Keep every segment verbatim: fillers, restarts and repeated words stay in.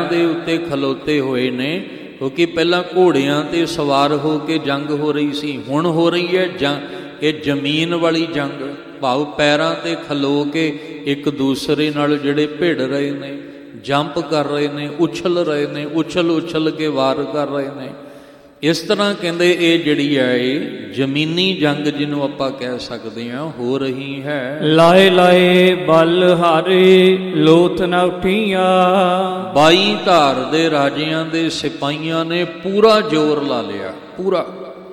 ਦੇ ਉੱਤੇ ਖਲੋਤੇ ਹੋਏ ਨੇ, ਕਿਉਂਕਿ ਪਹਿਲਾਂ ਘੋੜਿਆਂ 'ਤੇ ਸਵਾਰ ਹੋ ਕੇ ਜੰਗ ਹੋ ਰਹੀ ਸੀ, ਹੁਣ ਹੋ ਰਹੀ ਹੈ ਜੰਗ ਇਹ ਜ਼ਮੀਨ ਵਾਲੀ ਜੰਗ। ਭਾਵ ਪੈਰਾਂ 'ਤੇ ਖਲੋ ਕੇ ਇੱਕ ਦੂਸਰੇ ਨਾਲ ਜਿਹੜੇ ਭਿੜ ਰਹੇ ਨੇ, ਜੰਪ ਕਰ ਰਹੇ ਨੇ, ਉਛਲ ਰਹੇ ਨੇ, ਉਛਲ ਉਛਲ ਕੇ ਵਾਰ ਕਰ ਰਹੇ ਨੇ। ਇਸ ਤਰ੍ਹਾਂ ਕਹਿੰਦੇ ਇਹ ਜਿਹੜੀ ਹੈ ਇਹ ਜ਼ਮੀਨੀ ਜੰਗ ਜਿਹਨੂੰ ਆਪਾਂ ਕਹਿ ਸਕਦੇ ਹਾਂ ਹੋ ਰਹੀ ਹੈ। ਲਾਏ ਲਾਏ ਬਲ ਹਾਰੇ ਲੋਥ ਨਾ ਉੱਠੀਆਂ। ਬਾਈ ਧਾਰ ਦੇ ਰਾਜਿਆਂ ਦੇ ਸਿਪਾਹੀਆਂ ਨੇ ਪੂਰਾ ਜ਼ੋਰ ਲਾ ਲਿਆ, ਪੂਰਾ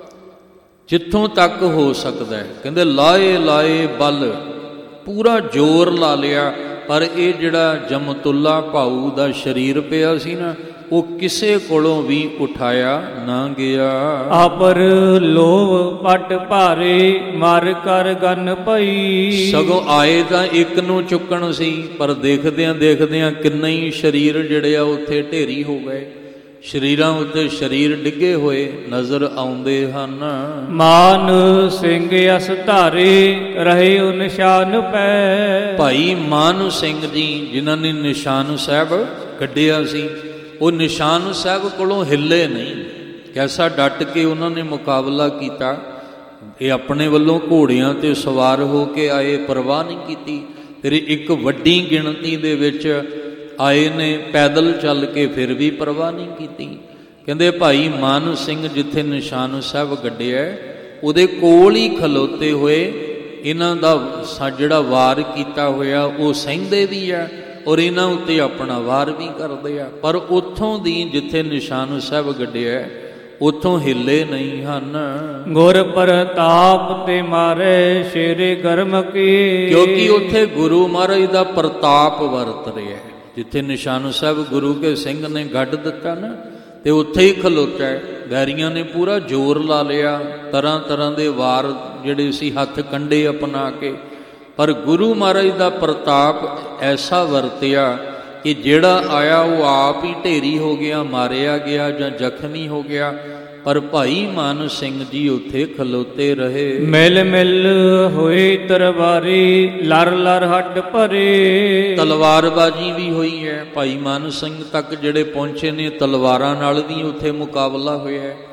ਜਿੱਥੋਂ ਤੱਕ ਹੋ ਸਕਦਾ ਹੈ। ਕਹਿੰਦੇ ਲਾਏ ਲਾਏ ਬਲ, ਪੂਰਾ ਜ਼ੋਰ ਲਾ ਲਿਆ। ਪਰ ਇਹ ਜਿਹੜਾ ਜਮਤੁੱਲਾ ਭਾਊ ਦਾ ਸਰੀਰ ਪਿਆ ਸੀ ਨਾ, ਉਹ ਕਿਸੇ ਕੋਲੋਂ ਵੀ ਉਠਾਇਆ ਨਾ ਗਿਆ। ਆਪਰ ਲੋਭ ਪਟ ਭਾਰੇ ਮਰ ਕਰ ਗਨ ਪਈ। ਸਗੋਂ ਆਏ ਤਾਂ ਇੱਕ ਨੂੰ ਚੁੱਕਣ ਸੀ, ਪਰ ਦੇਖਦਿਆਂ ਦੇਖਦਿਆਂ ਕਿੰਨੇ ਹੀ ਸਰੀਰ ਜਿਹੜੇ ਆ ਉੱਥੇ ਢੇਰੀ ਹੋ ਗਏ। ਸਰੀਰਾਂ ਉੱਤੇ ਸਰੀਰ ਡਿੱਗੇ ਹੋਏ ਨਜ਼ਰ ਆਉਂਦੇ ਹਨ। ਮਾਨ ਸਿੰਘ ਅਸ ਧਾਰੇ ਰਹੇ ਉਹ ਨਿਸ਼ਾਨ ਪੈ। ਭਾਈ ਮਾਨ ਸਿੰਘ ਜੀ ਜਿਨ੍ਹਾਂ ਨੇ ਨਿਸ਼ਾਨ ਸਾਹਿਬ ਕੱਢਿਆ ਸੀ, ਉਹ ਨਿਸ਼ਾਨ ਸਾਹਿਬ ਕੋਲੋਂ ਹਿੱਲੇ ਨਹੀਂ। ਕੈਸਾ ਡਟ ਕੇ ਉਹਨਾਂ ਨੇ ਮੁਕਾਬਲਾ ਕੀਤਾ। ਇਹ ਆਪਣੇ ਵੱਲੋਂ ਘੋੜਿਆਂ 'ਤੇ ਸਵਾਰ ਹੋ ਕੇ ਆਏ, ਪਰਵਾਹ ਨਹੀਂ ਕੀਤੀ। ਤੇਰੀ ਇੱਕ ਵੱਡੀ ਗਿਣਤੀ ਦੇ ਵਿੱਚ ਆਏ ਨੇ ਪੈਦਲ ਚੱਲ ਕੇ, ਫਿਰ ਵੀ ਪਰਵਾਹ ਨਹੀਂ ਕੀਤੀ। ਕਹਿੰਦੇ ਭਾਈ ਮਾਨ ਸਿੰਘ ਜਿੱਥੇ ਨਿਸ਼ਾਨ ਸਾਹਿਬ ਗੱਡਿਆ ਉਹਦੇ ਕੋਲ ਹੀ ਖਲੋਤੇ ਹੋਏ ਇਹਨਾਂ ਦਾ ਜਿਹੜਾ ਵਾਰ ਕੀਤਾ ਹੋਇਆ ਉਹ ਸਹਿੰਦੇ ਵੀ ਆ ਔਰ ਇਹਨਾਂ ਉੱਤੇ ਆਪਣਾ ਵਾਰ ਵੀ ਕਰਦੇ ਆ। ਪਰ ਉੱਥੋਂ ਦੀ ਜਿੱਥੇ ਨਿਸ਼ਾਨ ਸਾਹਿਬ ਗੱਡਿਆ ਉੱਥੋਂ ਹਿੱਲੇ ਨਹੀਂ ਹਨ। ਗੁਰ ਪ੍ਰਤਾਪ ਤੇ ਮਾਰੇ ਸ਼ੇਰੇ ਗਰਮ ਕੀ। ਕਿਉਂਕਿ ਉੱਥੇ ਗੁਰੂ ਮਹਾਰਾਜ ਦਾ ਪ੍ਰਤਾਪ ਵਰਤ ਰਿਹਾ। ਜਿੱਥੇ ਨਿਸ਼ਾਨ ਸਾਹਿਬ ਗੁਰੂ ਕੇ ਸਿੰਘ ਨੇ ਗੱਡ ਦਿੱਤਾ ਨਾ, ਤੇ ਉੱਥੇ ਹੀ ਖਲੋਤਾ ਹੈ। ਵੈਰੀਆਂ ਨੇ ਪੂਰਾ ਜ਼ੋਰ ਲਾ ਲਿਆ, ਤਰ੍ਹਾਂ ਤਰ੍ਹਾਂ ਦੇ ਵਾਰ ਜਿਹੜੇ ਸੀ ਹੱਥ ਕੰਡੇ ਅਪਣਾ ਕੇ। ਪਰ ਗੁਰੂ ਮਹਾਰਾਜ ਦਾ ਪ੍ਰਤਾਪ ਐਸਾ ਵਰਤਿਆ ਕਿ ਜਿਹੜਾ ਆਇਆ ਉਹ ਆਪ ਹੀ ਢੇਰੀ ਹੋ ਗਿਆ, ਮਾਰਿਆ ਗਿਆ ਜਾਂ ਜ਼ਖਮੀ ਹੋ ਗਿਆ। ਪਰ ਭਾਈ ਮਾਨ ਸਿੰਘ ਜੀ ਉੱਥੇ ਖਲੋਤੇ ਰਹੇ। ਮਿਲ ਮਿਲ ਹੋਏ ਤਲਵਾਰੀ ਲਰ ਲਰ ਹੱਡ ਭਰੇ। ਤਲਵਾਰਬਾਜੀ ਵੀ ਹੋਈ ਹੈ। ਭਾਈ ਮਾਨ ਸਿੰਘ ਤੱਕ ਜਿਹੜੇ ਪਹੁੰਚੇ ਨੇ ਤਲਵਾਰਾਂ ਨਾਲ ਵੀ ਉੱਥੇ ਮੁਕਾਬਲਾ ਹੋਇਆ ਹੈ।